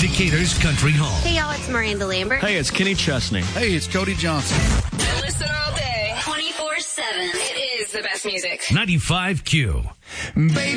Decatur's Country Home. Hey, y'all, it's Miranda Lambert. Hey, it's Kenny Chesney. Hey, it's Cody Johnson. Listen all day, 24/7. It is the best music. 95Q. Baby.